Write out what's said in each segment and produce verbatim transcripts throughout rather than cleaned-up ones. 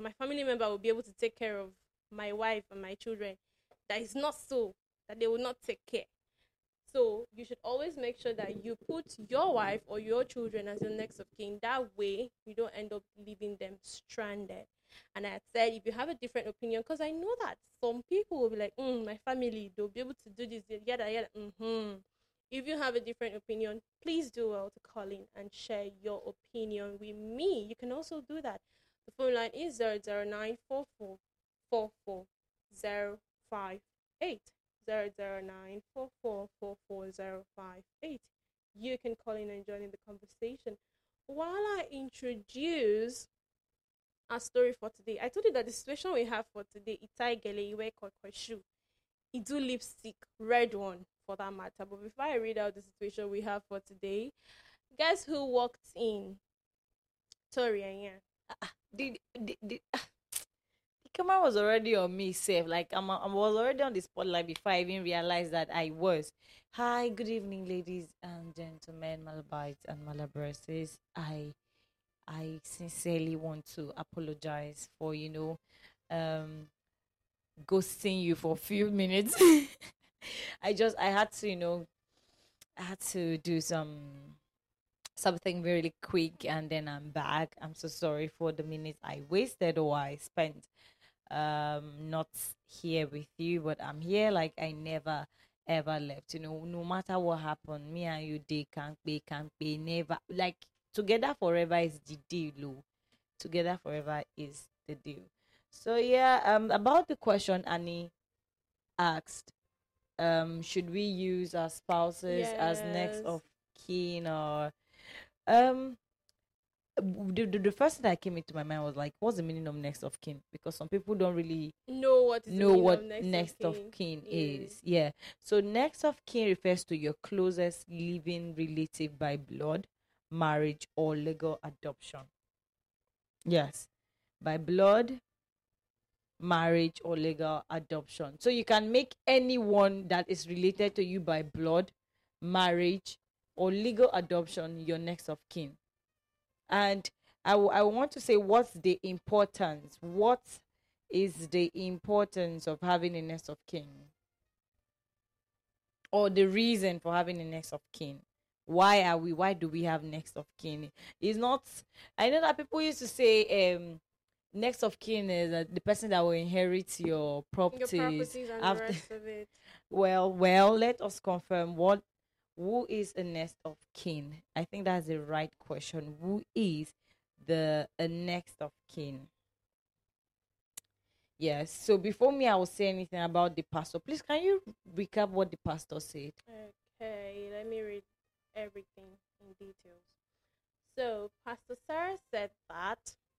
that my family member will be able to take care of my wife and my children. That is not so, that they will not take care. So you should always make sure that you put your wife or your children as your next of kin. That way, you don't end up leaving them stranded. And I had said, if you have a different opinion, because I know that some people will be like, mm, my family, they'll be able to do this, yada, yada. Mm-hmm. If you have a different opinion, please do well to call in and share your opinion with me. You can also do that. The phone line is zero zero nine four four four four zero five eight. Zero zero nine four four four four zero five eight. You can call in and join in the conversation. While I introduce our story for today, I told you that the situation we have for today, Itai Gele Iwe Kokweshu, Idu lipstick, red one for that matter. But before I read out the situation we have for today, guess who walked in? Tori Anya. Did, did, did, the camera was already on me, safe. Like I'm, I was already on the spotlight before I even realized that I was. Hi, good evening, ladies and gentlemen, Malabites and Malabresses. I, I sincerely want to apologize for you know, um, ghosting you for a few minutes. I just, I had to, you know, I had to do some something really quick, and then I'm back. I'm so sorry for the minutes I wasted or I spent um not here with you, but I'm here like I never ever left. You know, no matter what happened, me and you they can't be can't be never like together forever is the deal. Lou. Together forever is the deal. So yeah, um about the question Annie asked, um should we use our spouses as next Yes. of kin or um the, the, the first thing that came into my mind was like, what's the meaning of next of kin? Because some people don't really Know what is the know meaning what of next, next of of kin? kin is. Yeah. So next of kin refers to your closest living relative by blood, marriage, or legal adoption. Yes. By blood, marriage, or legal adoption. So you can make anyone that is related to you by blood, marriage, or legal adoption your next of kin. And I, w- I want to say, what's the importance? What is the importance of having a next of kin? Or the reason for having a next of kin? Why are we, why do we have next of kin? It's not, I know that people used to say, um, next of kin is uh, the person that will inherit your Your properties, properties and the after. rest of it. Well, well, let us confirm what who is a next of kin. I think that's the right question. Who is the a next of kin? Yes. So before me, I will say anything about the pastor. Please, can you recap what the pastor said? Okay, let me read everything in details. So, Pastor Sarah said that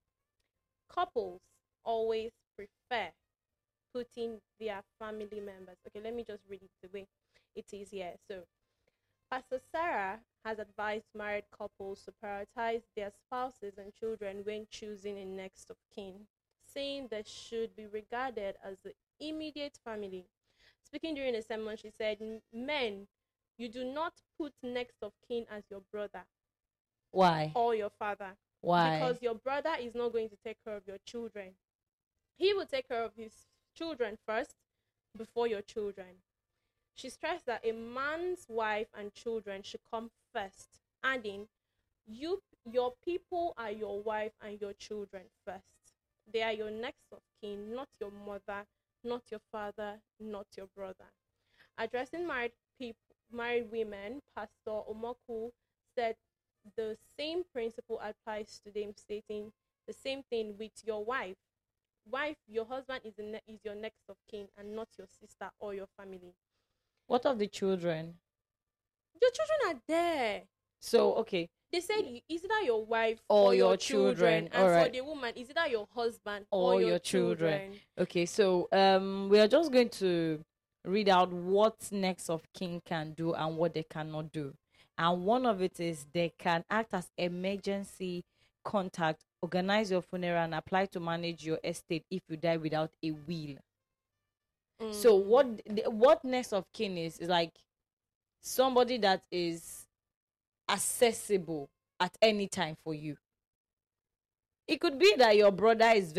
couples always prefer putting their family members. Okay, let me just read it the way it is here. So, Pastor Sarah has advised married couples to prioritize their spouses and children when choosing a next of kin, saying they should be regarded as the immediate family. Speaking during a sermon, she said, men, you do not put next of kin as your brother. Why? Or your father. Why? Because your brother is not going to take care of your children. He will take care of his children first before your children. She stressed that a man's wife and children should come first, adding, you, your people are your wife and your children first. They are your next of kin, not your mother, not your father, not your brother. Addressing married people, married women, Pastor Omoku said the same principle applies to them, stating the same thing with your wife. Wife, your husband is, the ne- is your next of kin and not your sister or your family. What of the children? Your children are there. So, okay. They said is either your wife or, or your, your children. children, and All for right. the woman, is either your husband or, or your, your children. children. Okay, so um, we are just going to read out what next of kin can do and what they cannot do. And one of it is they can act as emergency contact, organize your funeral, and apply to manage your estate if you die without a will. Mm. So what what next of kin is is like somebody that is accessible at any time for you. It could be that your brother is very